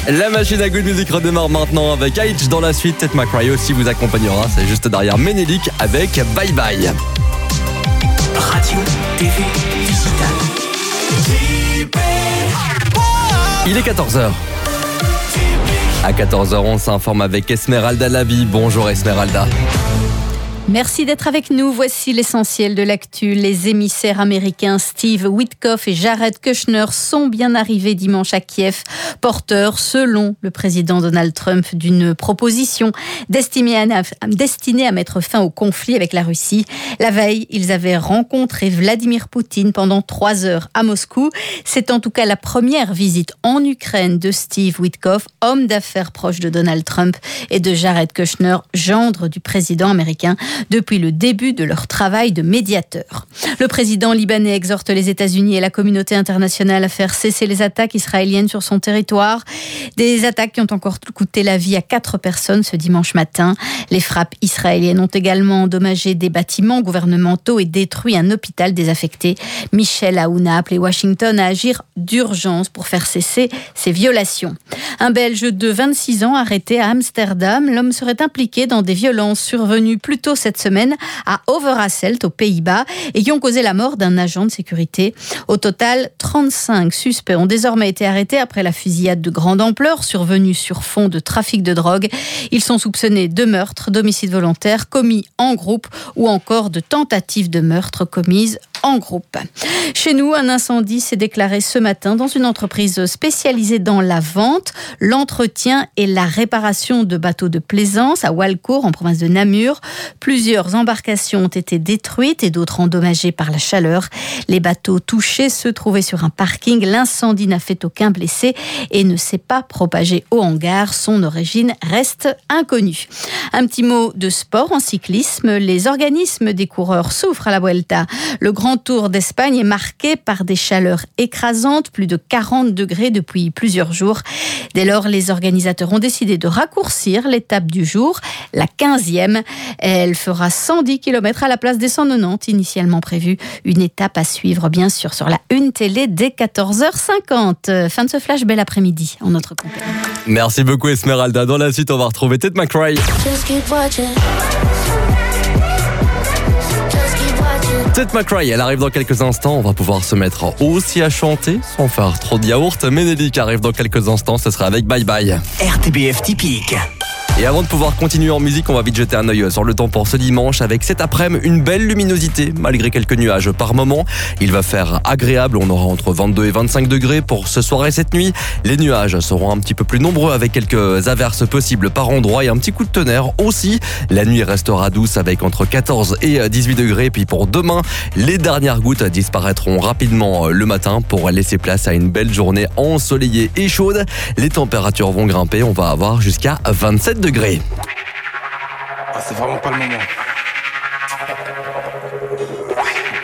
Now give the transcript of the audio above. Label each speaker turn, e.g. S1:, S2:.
S1: La machine à Good Music redémarre maintenant avec H dans la suite. Ted McRae aussi vous accompagnera. C'est juste derrière Ménélique avec Bye Bye.
S2: Radio, TV, digital.
S1: Il est 14h. À 14h, on s'informe avec Esmeralda Lavie. Bonjour Esmeralda.
S3: Merci d'être avec nous. Voici l'essentiel de l'actu. Les émissaires américains Steve Witkoff et Jared Kushner sont bien arrivés dimanche à Kiev, porteurs, selon le président Donald Trump, d'une proposition destinée à mettre fin au conflit avec la Russie. La veille, ils avaient rencontré Vladimir Poutine pendant 3 heures à Moscou. C'est en tout cas la première visite en Ukraine de Steve Witkoff, homme d'affaires proche de Donald Trump, et de Jared Kushner, gendre du président américain, depuis le début de leur travail de médiateur. Le président libanais exhorte les États-Unis et la communauté internationale à faire cesser les attaques israéliennes sur son territoire. Des attaques qui ont encore coûté la vie à 4 personnes ce dimanche matin. Les frappes israéliennes ont également endommagé des bâtiments gouvernementaux et détruit un hôpital désaffecté. Michel Aoun a appelé Washington à agir d'urgence pour faire cesser ces violations. Un Belge de 26 ans arrêté à Amsterdam. L'homme serait impliqué dans des violences survenues plus tôt cette semaine à Overasselt, aux Pays-Bas, et qui ont causé la mort d'un agent de sécurité. Au total, 35 suspects ont désormais été arrêtés après la fusillade de grande ampleur survenue sur fond de trafic de drogue. Ils sont soupçonnés de meurtre, d'homicide volontaire commis en groupe ou encore de tentative de meurtre commise en groupe. Chez nous, un incendie s'est déclaré ce matin dans une entreprise spécialisée dans la vente, l'entretien et la réparation de bateaux de plaisance à Walcourt, en province de Namur. Plusieurs embarcations ont été détruites et d'autres endommagées par la chaleur. Les bateaux touchés se trouvaient sur un parking. L'incendie n'a fait aucun blessé et ne s'est pas propagé au hangar. Son origine reste inconnue. Un petit mot de sport en cyclisme. Les organismes des coureurs souffrent à la Vuelta. Le Grand Tour d'Espagne est marqué par des chaleurs écrasantes, plus de 40 degrés depuis plusieurs jours. Dès lors, les organisateurs ont décidé de raccourcir l'étape du jour, la 15e. Elle fera 110 km à la place des 190 initialement prévus. Une étape à suivre, bien sûr, sur la Une Télé dès 14h50. Fin de ce flash, bel après-midi en notre compagnie.
S1: Merci beaucoup Esmeralda. Dans la suite, on va retrouver Ted McRae. Ted McRae, elle arrive dans quelques instants. On va pouvoir se mettre aussi à chanter sans faire trop de yaourt. Ménélique arrive dans quelques instants. Ce sera avec Bye Bye.
S2: RTBF typique.
S1: Et avant de pouvoir continuer en musique, on va vite jeter un œil sur le temps pour ce dimanche avec cet après-midi une belle luminosité malgré quelques nuages par moment. Il va faire agréable, on aura entre 22 et 25 degrés pour ce soir et cette nuit. Les nuages seront un petit peu plus nombreux avec quelques averses possibles par endroit et un petit coup de tonnerre aussi. La nuit restera douce avec entre 14 et 18 degrés. Puis pour demain, les dernières gouttes disparaîtront rapidement le matin pour laisser place à une belle journée ensoleillée et chaude. Les températures vont grimper, on va avoir jusqu'à 27 degrés.
S4: Ah, c'est vraiment pas le moment.